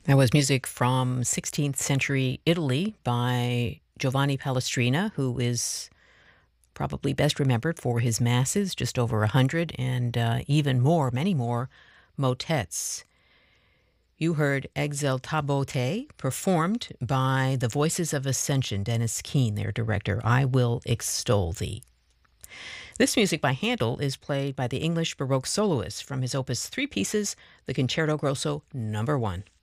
That was music from 16th century Italy by Giovanni Palestrina, who is probably best remembered for his masses, just over 100, and even more, many more, motets. You heard Exultabo Te, performed by the Voices of Ascension, Dennis Keane, their director. I Will Extol Thee. This music by Handel is played by the English Baroque soloist from his opus Three Pieces, the Concerto Grosso No. 1.